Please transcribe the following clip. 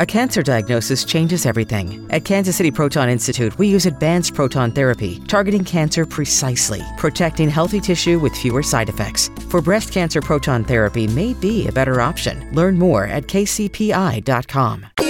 A cancer diagnosis changes everything. At Kansas City Proton Institute, we use advanced proton therapy, targeting cancer precisely, protecting healthy tissue with fewer side effects. For breast cancer, proton therapy may be a better option. Learn more at kcpi.com.